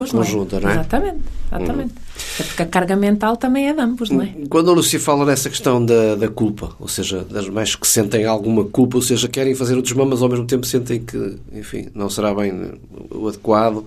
conjunta, não é? Exatamente. Porque a carga mental também é de ambos, não é? Quando a Lúcia fala nessa questão da culpa, ou seja, das mães que sentem alguma culpa, ou seja, querem fazer o desmame, mas ao mesmo tempo sentem que, enfim, não será bem o adequado,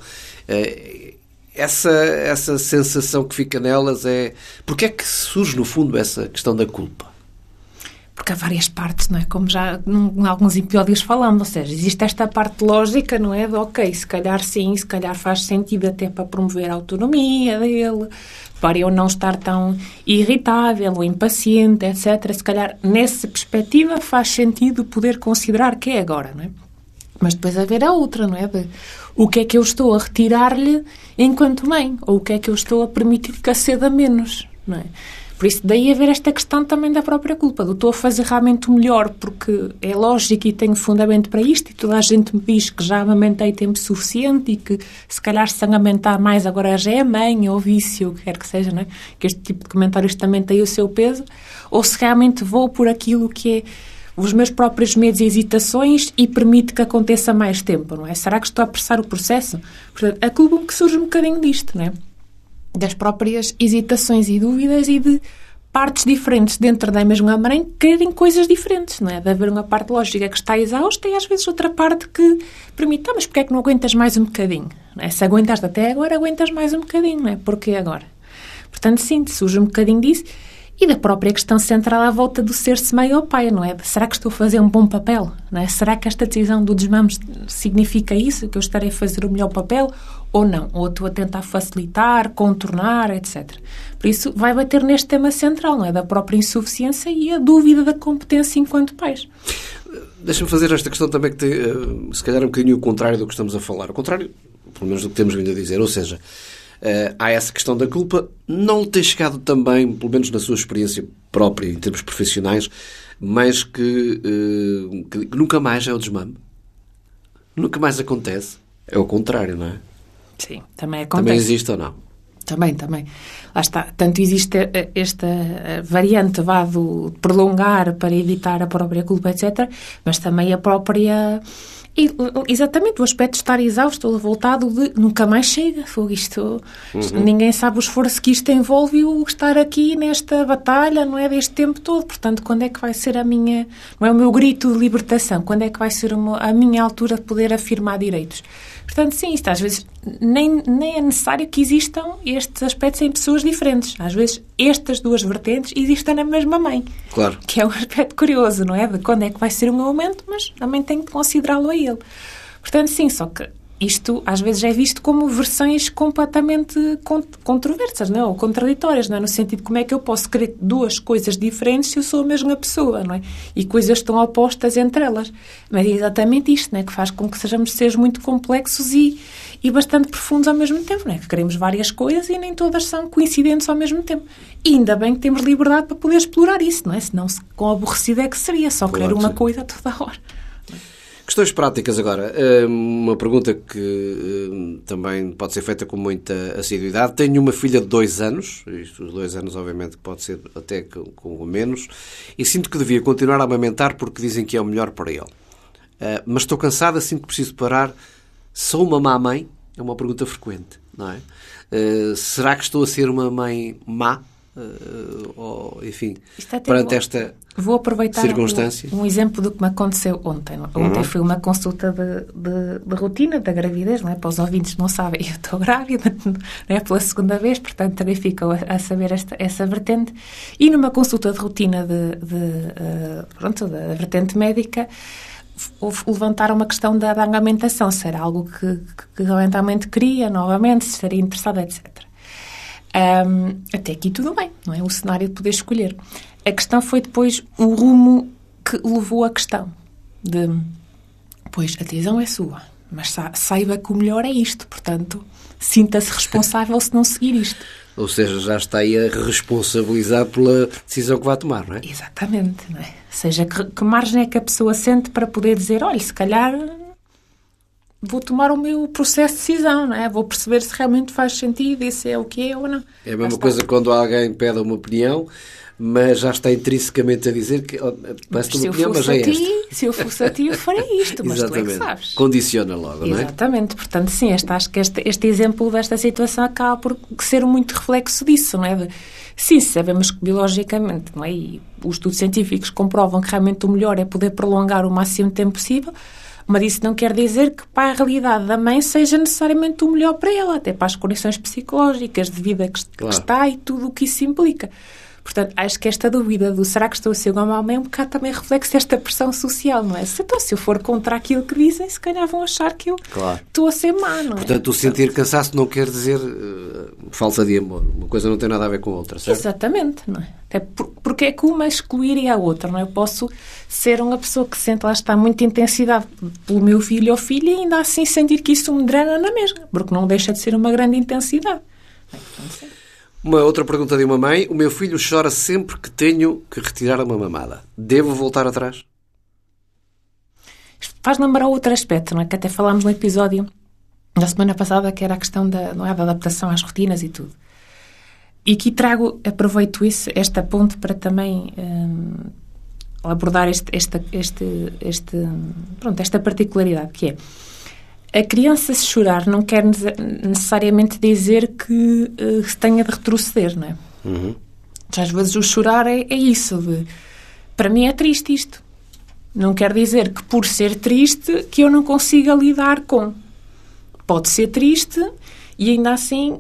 essa sensação que fica nelas é... Porquê é que surge, no fundo, essa questão da culpa? Porque há várias partes, não é? Como já em alguns episódios falamos, ou seja, existe esta parte lógica, não é? De, ok, se calhar sim, se calhar faz sentido até para promover a autonomia dele, para eu não estar tão irritável ou impaciente, etc. Se calhar, nessa perspectiva, faz sentido poder considerar que é agora, não é? Mas depois haver a outra, não é? De, o que é que eu estou a retirar-lhe enquanto mãe? Ou o que é que eu estou a permitir que aceda menos, não é? Por isso, daí haver esta questão também da própria culpa, do estou a fazer realmente o melhor porque é lógico e tenho fundamento para isto e toda a gente me diz que já amamentei tempo suficiente e que se calhar se amamentar mais agora já é mãe ou vício, o que quer que seja, não é? Que este tipo de comentários também tem o seu peso, ou se realmente vou por aquilo que é os meus próprios medos e hesitações e permite que aconteça mais tempo, não é? Será que estou a apressar o processo? Portanto, a culpa que surge um bocadinho disto, não é? Das próprias hesitações e dúvidas e de partes diferentes dentro da mesma mãe querem coisas diferentes, não é? De haver uma parte lógica que está exausta e às vezes outra parte que permite, mas porque é que não aguentas mais um bocadinho? Não é? Se aguentaste até agora, aguentas mais um bocadinho, não é? Porquê agora? Portanto, sim, surge um bocadinho disso e da própria questão central à volta do ser-se mãe ou pai, não é? Será que estou a fazer um bom papel? Não é? Será que esta decisão do desmame significa isso? Que eu estarei a fazer o melhor papel? Ou não? Ou estou a tentar facilitar, contornar, etc. Por isso, vai bater neste tema central, não é? Da própria insuficiência e a dúvida da competência enquanto pais. Deixa-me fazer esta questão também que tem, se calhar, um bocadinho o contrário do que estamos a falar. O contrário, pelo menos do que temos vindo a dizer. Ou seja, há essa questão da culpa. Não lhe tem chegado também, pelo menos na sua experiência própria, em termos profissionais, mas que nunca mais é o desmame? Nunca mais acontece? É o contrário, não é? Sim, também acontece. Também existe ou não? Também. Lá está. Tanto existe esta variante de prolongar para evitar a própria culpa, etc. Mas também a própria... Exatamente, o aspecto de estar exausto ou revoltado de nunca mais chega. Ninguém sabe o esforço que isto envolve e o estar aqui nesta batalha, não é? Deste tempo todo. Portanto, quando é que vai ser não é o meu grito de libertação? Quando é que vai ser a minha altura de poder afirmar direitos? Portanto, sim, isto às vezes nem é necessário que existam estes aspectos em pessoas diferentes. Às vezes, estas duas vertentes existem na mesma mãe. Claro. Que é um aspecto curioso, não é? De quando é que vai ser o meu momento, mas também tenho que considerá-lo a ele. Portanto, sim, só que isto às vezes é visto como versões completamente controversas, não é? Ou contraditórias, não é? No sentido de como é que eu posso querer duas coisas diferentes se eu sou a mesma pessoa, não é? E coisas estão opostas entre elas. Mas é exatamente isto, não é? Que faz com que sejamos seres muito complexos e bastante profundos ao mesmo tempo, não é? Que queremos várias coisas e nem todas são coincidentes ao mesmo tempo. E ainda bem que temos liberdade para poder explorar isso, não é? Senão, quão aborrecido é que seria só querer uma coisa a toda a hora. Questões práticas agora. Uma pergunta que também pode ser feita com muita assiduidade. Tenho uma filha de 2 anos, isto, os 2 anos obviamente pode ser até com menos, e sinto que devia continuar a amamentar porque dizem que é o melhor para ele. Mas estou cansada, sinto que preciso parar. Sou uma má mãe? É uma pergunta frequente, não é? Será que estou a ser uma mãe má? Ou, enfim, perante esta vou aproveitar circunstância. Um exemplo do que me aconteceu ontem. Ontem foi uma consulta de rotina da gravidez, não é? Para os ouvintes não sabem, eu estou grávida, não é? Pela segunda vez, portanto também ficam a saber essa vertente. E numa consulta de rotina da vertente médica, levantaram uma questão da amamentação, se era algo que realmente queria, novamente, se estaria interessada, etc. Até aqui tudo bem, não é? O cenário de poder escolher. A questão foi depois o rumo que levou a questão de, pois, a decisão é sua, mas saiba que o melhor é isto, portanto, sinta-se responsável se não seguir isto. Ou seja, já está aí a responsabilizar pela decisão que vai tomar, não é? Exatamente, não é? Ou seja, que margem é que a pessoa sente para poder dizer, olha, se calhar vou tomar o meu processo de decisão, não é? Vou perceber se realmente faz sentido e se é o que é ou não. É a mesma coisa quando alguém pede uma opinião. mas já está intrinsecamente a dizer que parece uma opinião, mas é esta. Se eu fosse a ti, eu faria isto, mas tu é que sabes. Condiciona logo, não é? Exatamente, portanto, sim, acho que este exemplo desta situação acaba por ser muito reflexo disso, não é? Sim, sabemos que biologicamente, não é? E os estudos científicos comprovam que realmente o melhor é poder prolongar o máximo de tempo possível, mas isso não quer dizer que para a realidade da mãe seja necessariamente o melhor para ela, até para as condições psicológicas de vida que está e tudo o que isso implica. Portanto, acho que esta dúvida do será que estou a ser uma má mãe é um bocado também reflexo desta pressão social, não é? Então, se eu for contra aquilo que dizem, se calhar vão achar que eu estou a ser má, não é? Portanto, o sentir cansaço não quer dizer falta de amor. Uma coisa não tem nada a ver com a outra, certo? Exatamente, não é? Até porque é que uma excluiria a outra, não é? Eu posso ser uma pessoa que sente, lá está, muita intensidade pelo meu filho ou filha e ainda assim sentir que isso me drena na mesma, porque não deixa de ser uma grande intensidade. Uma outra pergunta de uma mãe. O meu filho chora sempre que tenho que retirar uma mamada. Devo voltar atrás? Isto faz lembrar outro aspecto, não é? Que até falámos no episódio da semana passada, que era a questão da adaptação às rotinas e tudo. E aqui aproveito esta ponte para também abordar esta particularidade, que é a criança, se chorar, não quer necessariamente dizer que se tenha de retroceder, não é? Uhum. Às vezes o chorar é isso. Para mim é triste isto. Não quer dizer que por ser triste que eu não consiga lidar com. Pode ser triste e ainda assim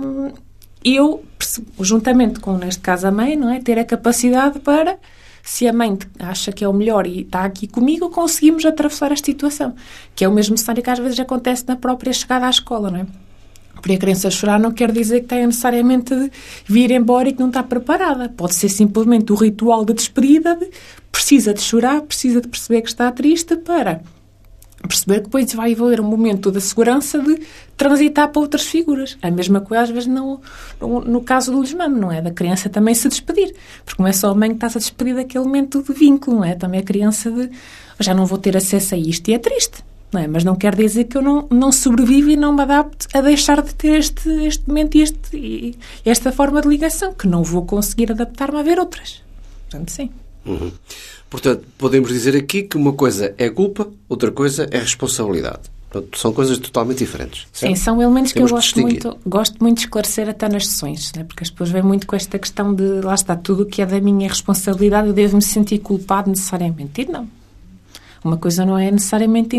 eu, juntamente com, neste caso, a mãe, não é? Ter a capacidade para... Se a mãe acha que é o melhor e está aqui comigo, conseguimos atravessar esta situação. Que é o mesmo cenário que às vezes acontece na própria chegada à escola, não é? Porque a criança chorar não quer dizer que tenha necessariamente de vir embora e que não está preparada. Pode ser simplesmente o ritual de despedida, precisa de chorar, precisa de perceber que está triste para perceber que depois vai haver um momento da segurança de transitar para outras figuras. A mesma coisa, às vezes, no caso do desmame, não é? Da criança também se despedir. Porque não é só a mãe que está-se a despedir daquele momento de vínculo, não é? Também a criança já não vou ter acesso a isto. E é triste, não é? Mas não quer dizer que eu não sobrevivo e não me adapte a deixar de ter este momento e esta forma de ligação, que não vou conseguir adaptar-me a ver outras. Portanto, sim. Uhum. Portanto, podemos dizer aqui que uma coisa é culpa, outra coisa é responsabilidade. Portanto, são coisas totalmente diferentes. Certo? Sim, são elementos que eu gosto muito de esclarecer até nas sessões, né? Porque as pessoas vêm muito com esta questão de, lá está, tudo o que é da minha responsabilidade, eu devo me sentir culpado necessariamente. E não. Uma coisa não é necessariamente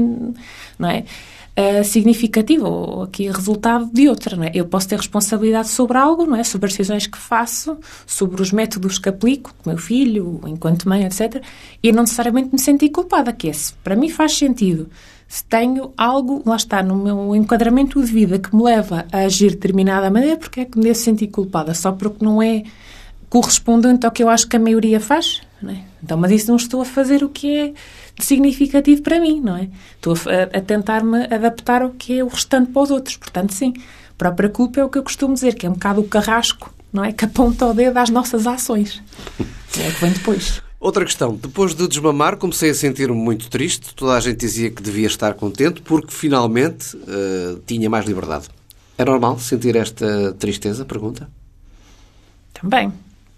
significativa ou aqui resultado de outra, não é? Eu posso ter responsabilidade sobre algo, não é? Sobre as decisões que faço, sobre os métodos que aplico com o meu filho, enquanto mãe, etc. E não necessariamente me sentir culpada, que esse, para mim, faz sentido. Se tenho algo, lá está, no meu enquadramento de vida que me leva a agir de determinada maneira, porque é que me devo sentir culpada? Só porque não é correspondente ao que eu acho que a maioria faz, não é? Então, mas isso não estou a fazer o que é significativo para mim, não é? Estou a tentar-me adaptar ao que é o restante para os outros. Portanto, sim, a própria culpa é o que eu costumo dizer, que é um bocado o carrasco, não é? Que aponta o dedo às nossas ações. É o que vem depois. Outra questão. Depois de desmamar, comecei a sentir-me muito triste. Toda a gente dizia que devia estar contente porque, finalmente, tinha mais liberdade. É normal sentir esta tristeza? Pergunta. Também.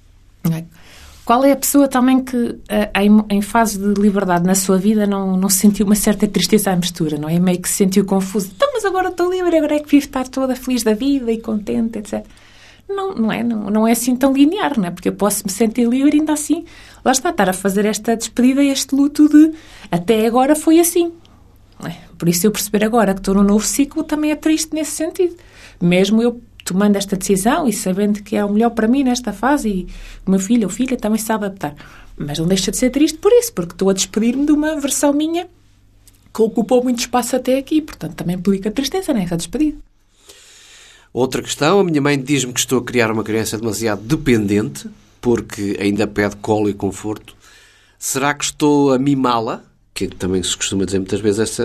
Qual é a pessoa também que, em fase de liberdade na sua vida, não sentiu uma certa tristeza à mistura, não é? Meio que se sentiu confuso. Então, mas agora estou livre, agora é que vivo estar toda feliz da vida e contente, etc. Não é assim tão linear, não é? Porque eu posso me sentir livre e ainda assim, lá está, estar a fazer esta despedida, este luto de até agora foi assim. Não é? Por isso eu perceber agora que estou num novo ciclo também é triste nesse sentido. Mesmo eu tomando esta decisão e sabendo que é o melhor para mim nesta fase e o meu filho ou filha também se sabe adaptar. Mas não deixa de ser triste por isso, porque estou a despedir-me de uma versão minha que ocupou muito espaço até aqui. Portanto, também implica tristeza nessa despedida. Outra questão. A minha mãe diz-me que estou a criar uma criança demasiado dependente porque ainda pede colo e conforto. Será que estou a mimá-la? Que também se costuma dizer muitas vezes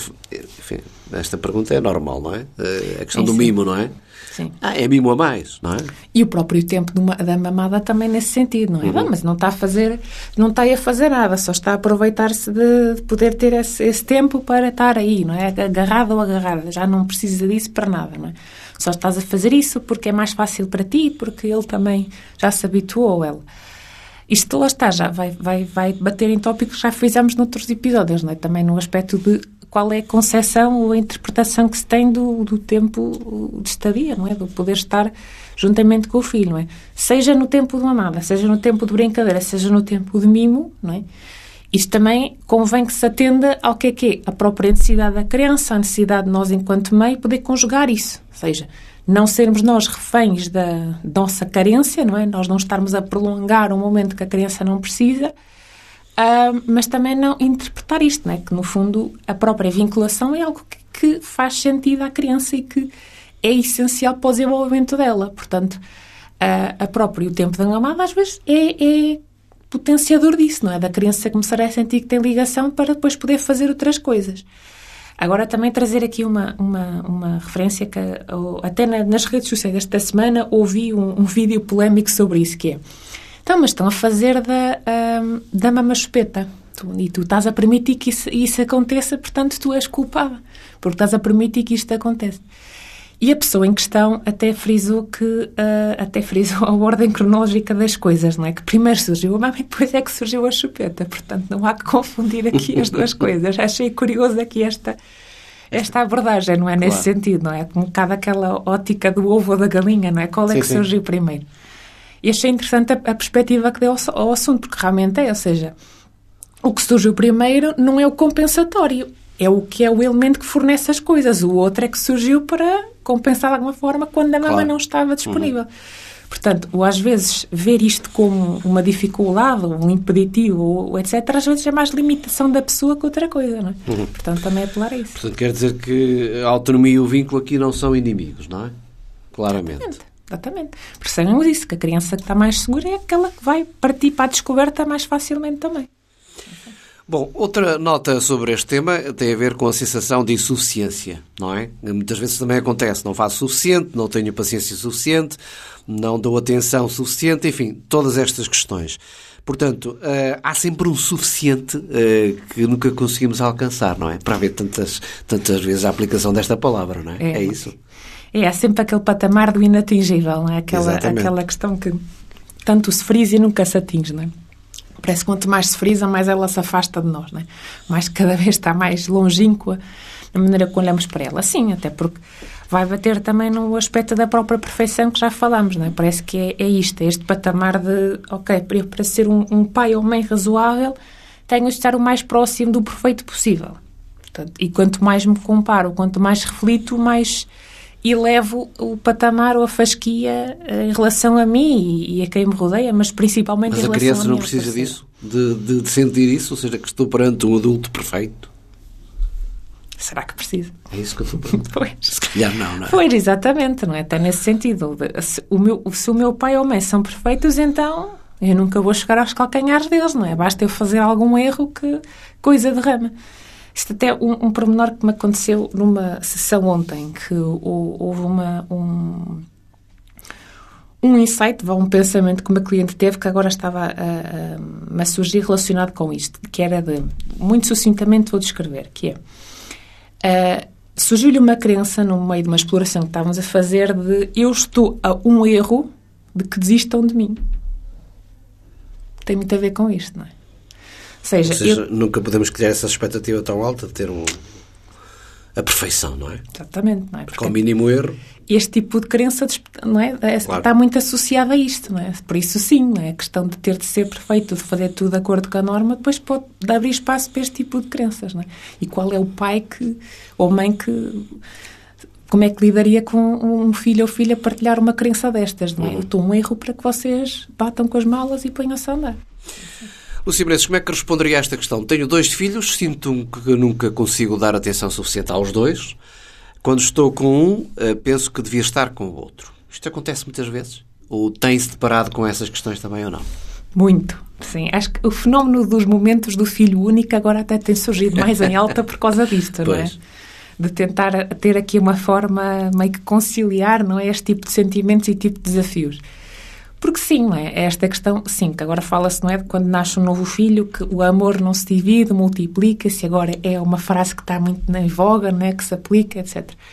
esta pergunta é normal, não é? A questão do mimo, não é? Sim. É mimo a mais, não é? E o próprio tempo da mamada também nesse sentido, não é? Uhum. Mas não está a fazer nada, só está a aproveitar-se de poder ter esse tempo para estar aí, não é? Agarrado ou agarrada, já não precisa disso para nada, não é? Só estás a fazer isso porque é mais fácil para ti, porque ele também já se habituou, ou ela. Isto lá está, já vai bater em tópicos que já fizemos noutros episódios, não é? Também no aspecto de qual é a concepção ou a interpretação que se tem do tempo de estadia, não é? Do poder estar juntamente com o filho, não é? Seja no tempo de mamada, seja no tempo de brincadeira, seja no tempo de mimo, não é? Isto também convém que se atenda ao que é a própria necessidade da criança, a necessidade de nós, enquanto meio, poder conjugar isso. Ou seja, não sermos nós reféns da nossa carência, não é? Nós não estarmos a prolongar um momento que a criança não precisa, mas também não interpretar isto, não é? Que, no fundo, a própria vinculação é algo que faz sentido à criança e que é essencial para o desenvolvimento dela. Portanto, o tempo da mamada, às vezes, é potenciador disso, não é? Da criança começar a sentir que tem ligação para depois poder fazer outras coisas. Agora, também trazer aqui uma referência que até nas redes sociais esta semana ouvi um vídeo polémico sobre isso, que é: então, mas estão a fazer da mama chupeta. E tu estás a permitir que isso aconteça, portanto, tu és culpada, porque estás a permitir que isto aconteça. E a pessoa em questão até frisou a ordem cronológica das coisas, não é? Que primeiro surgiu a mama e depois é que surgiu a chupeta. Portanto, não há que confundir aqui as duas coisas. Achei curioso aqui esta abordagem, não é? Claro. Nesse sentido, não é? Um bocado aquela ótica do ovo ou da galinha, não é? Qual é que surgiu primeiro? E achei interessante a perspectiva que deu ao assunto, porque realmente ou seja, o que surgiu primeiro não é o compensatório, é o que é o elemento que fornece as coisas. O outro é que surgiu para compensar de alguma forma quando a mama não estava disponível. Portanto, ou às vezes ver isto como uma dificuldade, ou um impeditivo, ou etc., às vezes é mais limitação da pessoa que outra coisa, não é? Portanto, também é apelar a isso. Portanto, quer dizer que a autonomia e o vínculo aqui não são inimigos, não é? Claramente. Exatamente. Porque sabemos isso, que a criança que está mais segura é aquela que vai partir para a descoberta mais facilmente também. Bom, outra nota sobre este tema tem a ver com a sensação de insuficiência, não é? Muitas vezes também acontece, não faço o suficiente, não tenho paciência suficiente, não dou atenção suficiente, enfim, todas estas questões. Portanto, há sempre um suficiente que nunca conseguimos alcançar, não é? Para haver tantas vezes a aplicação desta palavra, não é? É isso. Há sempre aquele patamar do inatingível, não é? Aquela questão que tanto se frisa e nunca se atinge, não é? Parece que quanto mais se frisa, mais ela se afasta de nós, não é? Mais cada vez está mais longínqua na maneira que olhamos para ela. Sim, até porque vai bater também no aspecto da própria perfeição que já falámos, não é? Parece que é isto, é este patamar de, ok, para ser um pai ou mãe razoável, tenho de estar o mais próximo do perfeito possível. Portanto, e quanto mais me comparo, quanto mais reflito, mais elevo o patamar ou a fasquia em relação a mim e a quem me rodeia, mas principalmente em relação a mim. Mas a criança não precisa disso? De sentir isso? Ou seja, que estou perante um adulto perfeito? Será que precisa? É isso que eu estou perguntando. Pois. Se calhar não é? Pois, exatamente, não é? Até nesse sentido. Se o meu pai ou mãe são perfeitos, então eu nunca vou chegar aos calcanhares deles, não é? Basta eu fazer algum erro que coisa derrama. Isto até um pormenor que me aconteceu numa sessão ontem, que houve um insight, um pensamento que uma cliente teve que agora estava a surgir relacionado com isto, que era de, muito sucintamente vou descrever, que é, surgiu-lhe uma crença no meio de uma exploração que estávamos a fazer de eu estou a um erro de que desistam de mim. Tem muito a ver com isto, não é? Ou seja, nunca podemos criar essa expectativa tão alta de ter a perfeição, não é? Exatamente, não é? Porque ao mínimo erro. Este tipo de crença, não é? Claro. Está muito associada a isto, não é? Por isso, sim, não é? A questão de ter de ser perfeito, de fazer tudo de acordo com a norma, depois pode abrir espaço para este tipo de crenças, não é? E qual é o pai ou mãe que. Como é que lidaria com um filho ou filha partilhar uma crença destas, não é? Eu estou um erro para que vocês batam com as malas e ponham-se a andar. Lúcia Menezes, como é que responderia a esta questão? Tenho 2 filhos, sinto-me que nunca consigo dar atenção suficiente aos 2. Quando estou com um, penso que devia estar com o outro. Isto acontece muitas vezes? Ou tem-se deparado com essas questões também ou não? Muito, sim. Acho que o fenómeno dos momentos do filho único agora até tem surgido mais em alta por causa disto, não é? De tentar ter aqui uma forma meio que conciliar, não é? Este tipo de sentimentos e tipo de desafios. Porque sim, não é? É esta questão, sim, que agora fala-se, não é? De quando nasce um novo filho, que o amor não se divide, multiplica-se, agora é uma frase que está muito em voga, não é? Que se aplica, etc.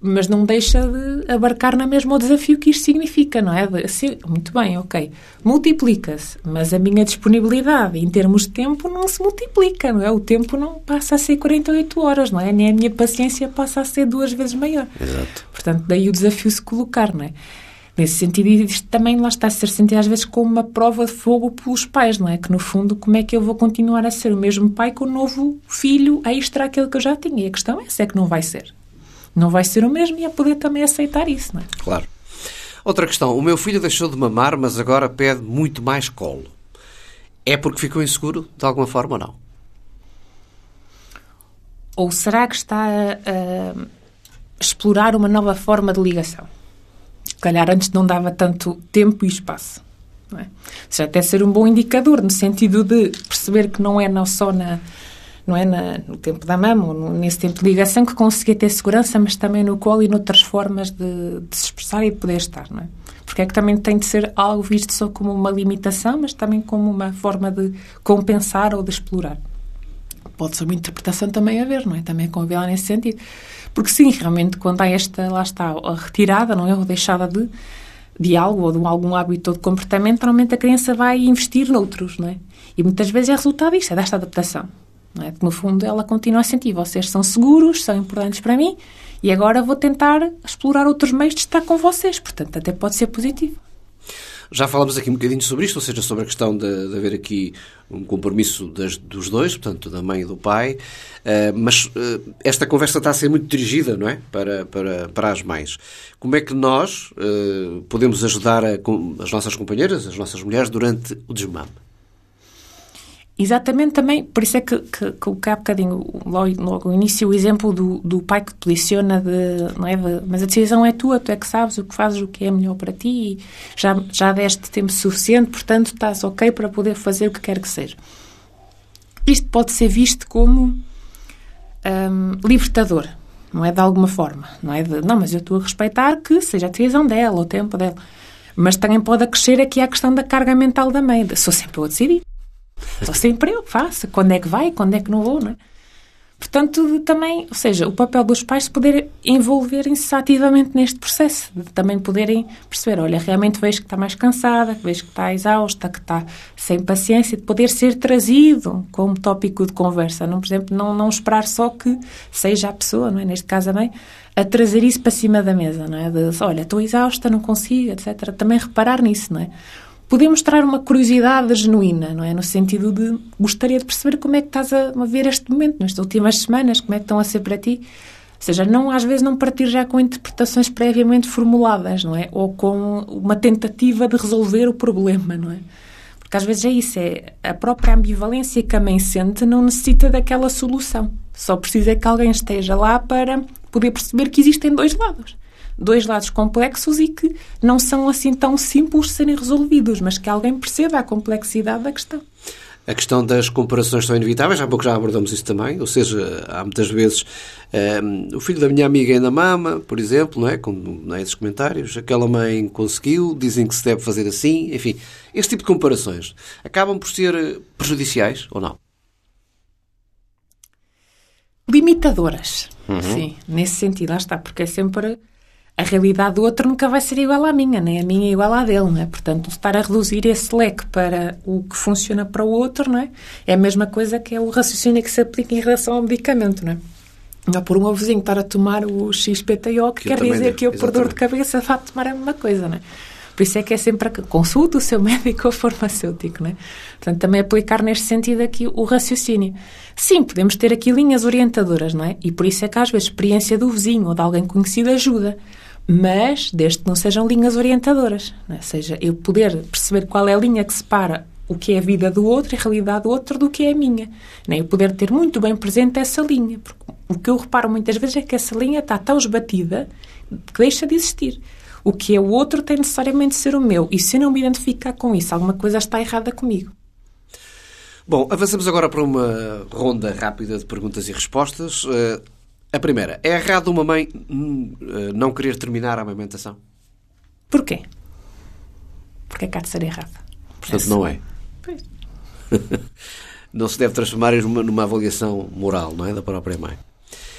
mas não deixa de abarcar na mesma o desafio que isto significa, não é? Assim, muito bem, ok, multiplica-se, mas a minha disponibilidade em termos de tempo não se multiplica, não é? O tempo não passa a ser 48 horas, não é? Nem a minha paciência passa a ser 2 vezes maior. Exato. Portanto, daí o desafio se colocar, não é? Nesse sentido, isto também lá está a ser sentido às vezes como uma prova de fogo pelos pais, não é? Que no fundo, como é que eu vou continuar a ser o mesmo pai com o novo filho extra aquele que eu já tinha? E a questão é que não vai ser. Não vai ser o mesmo e é poder também aceitar isso, não é? Claro. Outra questão. O meu filho deixou de mamar, mas agora pede muito mais colo. É porque ficou inseguro, de alguma forma, ou não? Ou será que está a explorar uma nova forma de ligação? Se calhar antes não dava tanto tempo e espaço. Não é? Isso até ser um bom indicador, no sentido de perceber que não é só no tempo da mama, ou nesse tempo de ligação, que conseguia ter segurança, mas também no colo e noutras formas de se expressar e de poder estar, não é? Porque é que também tem de ser algo visto só como uma limitação, mas também como uma forma de compensar ou de explorar. Pode ser uma interpretação também a ver, não é? Também convém lá nesse sentido. Porque sim, realmente, quando há lá está, a retirada, não é? Ou deixada de algo, ou de algum hábito ou de comportamento, normalmente a criança vai investir noutros, não é? E muitas vezes é resultado disto, é desta adaptação. Não é? No fundo, ela continua a sentir, vocês são seguros, são importantes para mim, e agora vou tentar explorar outros meios de estar com vocês. Portanto, até pode ser positivo. Já falamos aqui um bocadinho sobre isto, ou seja, sobre a questão de haver aqui um compromisso dos dois, portanto, da mãe e do pai, mas esta conversa está a ser muito dirigida, não é? Para as mães. Como é que nós podemos ajudar as nossas companheiras, as nossas mulheres, durante o desmame? Exatamente também, por isso é que coloquei há bocadinho, logo no início, o exemplo do pai que te posiciona mas a decisão é tua, tu é que sabes o que fazes, o que é melhor para ti, e já deste tempo suficiente, portanto estás ok para poder fazer o que quer que seja. Isto pode ser visto como libertador, não é? De alguma forma, não é? Não, mas eu estou a respeitar que seja a decisão dela, o tempo dela, mas também pode acrescer aqui a questão da carga mental da mãe, sou sempre eu a decidir. Só sempre eu faço. Quando é que vai, quando é que não vou, não é? Portanto, também, ou seja, o papel dos pais de poder envolverem-se ativamente neste processo, de também poderem perceber, olha, realmente vejo que está mais cansada, vejo que está exausta, que está sem paciência, de poder ser trazido como tópico de conversa. Não, por exemplo, não esperar só que seja a pessoa, não é? Neste caso a mãe, a trazer isso para cima da mesa, não é? De, olha, estou exausta, não consigo, etc. Também reparar nisso, não é? Poder mostrar uma curiosidade genuína, não é? No sentido de gostaria de perceber como é que estás a ver este momento, nestas últimas semanas, como é que estão a ser para ti. Ou seja, às vezes não partir já com interpretações previamente formuladas, não é? Ou com uma tentativa de resolver o problema, não é? Porque às vezes é isso, é a própria ambivalência que a mãe sente não necessita daquela solução. Só precisa que alguém esteja lá para poder perceber que existem dois lados. Dois lados complexos e que não são assim tão simples de serem resolvidos, mas que alguém perceba a complexidade da questão. A questão das comparações são inevitáveis, há pouco já abordamos isso também, ou seja, há muitas vezes o filho da minha amiga ainda mama, por exemplo, não é? Com esses comentários, aquela mãe conseguiu, dizem que se deve fazer assim, enfim, este tipo de comparações acabam por ser prejudiciais ou não? Limitadoras, sim, nesse sentido, lá está, porque é sempre... A realidade do outro nunca vai ser igual à minha, nem a minha é igual à dele, não é? Portanto, estar a reduzir esse leque para o que funciona para o outro, não é? É a mesma coisa que é o raciocínio que se aplica em relação ao medicamento, não é? Não por um vizinho estar a tomar o XPTO que quer dizer que eu, por dor de cabeça, vá tomar a mesma coisa, não é? Por isso é que é sempre consulta o seu médico ou farmacêutico, não é? Portanto, também aplicar neste sentido aqui o raciocínio. Sim, podemos ter aqui linhas orientadoras, não é? E por isso é que às vezes a experiência do vizinho ou de alguém conhecido ajuda. Mas, desde que não sejam linhas orientadoras, não é? Ou seja, eu poder perceber qual é a linha que separa o que é a vida do outro e a realidade do outro do que é a minha. Não é? Eu poder ter muito bem presente essa linha. Porque o que eu reparo muitas vezes é que essa linha está tão esbatida que deixa de existir. O que é o outro tem necessariamente de ser o meu. E se eu não me identificar com isso, alguma coisa está errada comigo. Bom, avançamos agora para uma ronda rápida de perguntas e respostas. A primeira, é errado uma mãe não querer terminar a amamentação? Porquê? Porque é que há de ser errado? Portanto, não é. Pois. Não se deve transformar numa avaliação moral, não é? Da própria mãe.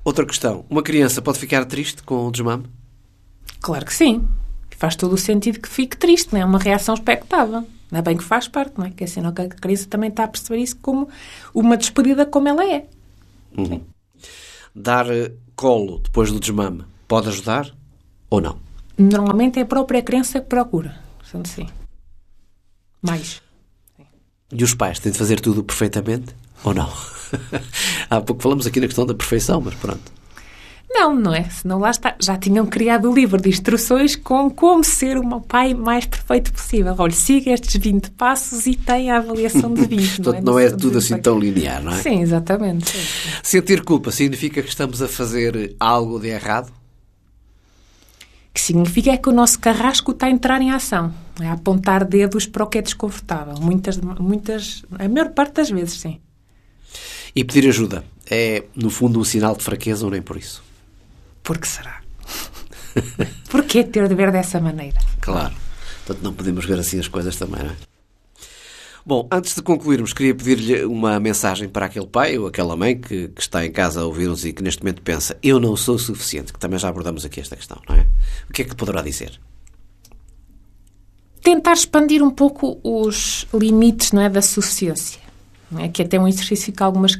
Outra questão. Uma criança pode ficar triste com o desmame? Claro que sim. Faz todo o sentido que fique triste, não é? É uma reação expectável. Não é bem que faz parte, não é? Que é sinal que a criança também está a perceber isso como uma despedida como ela é. Uhum. Dar colo depois do desmame pode ajudar ou não? Normalmente é a própria criança que procura. Sendo assim. Mais. E os pais têm de fazer tudo perfeitamente ou não? Há pouco falamos aqui na questão da perfeição, mas pronto. Não é? Senão lá está. Já tinham criado o livro de instruções com como ser o pai mais perfeito possível. Olha, siga estes 20 passos e tem a avaliação de 20. Portanto, não é tudo assim tão linear, não é? Sim, exatamente. Sim. Sentir culpa significa que estamos a fazer algo de errado? Que significa que o nosso carrasco está a entrar em ação. É a apontar dedos para o que é desconfortável. A maior parte das vezes, sim. E pedir ajuda é, no fundo, um sinal de fraqueza ou nem por isso? Por que será? Porquê ter de ver dessa maneira? Claro. Portanto, não podemos ver assim as coisas também, não é? Bom, antes de concluirmos, queria pedir-lhe uma mensagem para aquele pai ou aquela mãe que está em casa a ouvir-nos e que neste momento pensa eu não sou suficiente, que também já abordamos aqui esta questão, não é? O que é que poderá dizer? Tentar expandir um pouco os limites, não é, da suficiência. Não é? Que até um exercício que algumas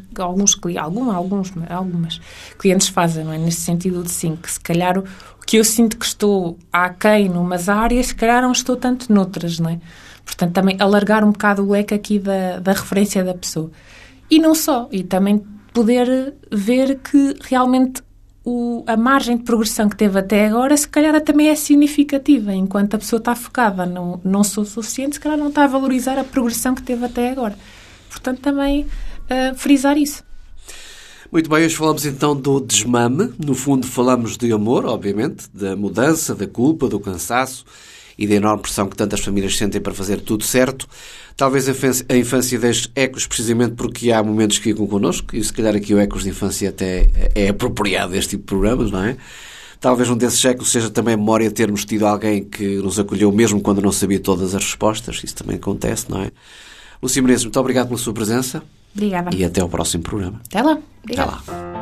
clientes fazem, não é? Neste sentido de sim, que se calhar o que eu sinto que estou aquém numas áreas, se calhar não estou tanto noutras, não é? Portanto, também alargar um bocado o leque aqui da referência da pessoa. E não só, e também poder ver que realmente a margem de progressão que teve até agora, se calhar também é significativa, enquanto a pessoa está focada no não sou suficiente, se calhar não está a valorizar a progressão que teve até agora. Portanto, também frisar isso. Muito bem, hoje falamos então do desmame. No fundo falamos de amor, obviamente, da mudança, da culpa, do cansaço e da enorme pressão que tantas famílias sentem para fazer tudo certo. Talvez a infância deixe ecos precisamente porque há momentos que ficam connosco e se calhar aqui o Ecos de Infância até é apropriado deste tipo de programas, não é? Talvez um desses ecos seja também a memória de termos tido alguém que nos acolheu mesmo quando não sabia todas as respostas. Isso também acontece, não é? Lúcia Menezes, muito obrigado pela sua presença. Obrigada. E até ao próximo programa. Até lá. Obrigada. Até lá.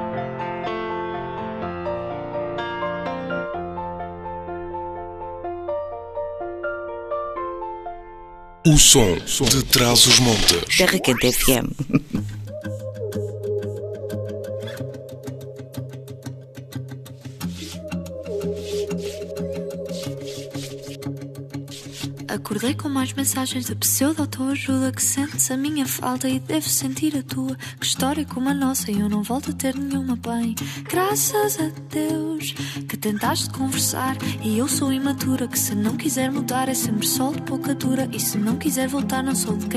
O som de Trás-os-Montes. Terra Quente FM. Acordei com mais mensagens de pseudo-autoajuda. Que sentes a minha falta e deves sentir a tua. Que história como a nossa e eu não volto a ter nenhuma bem. Graças a Deus que tentaste conversar. E eu sou imatura, que se não quiser mudar é sempre sol de pouca dura. E se não quiser voltar não sou de quem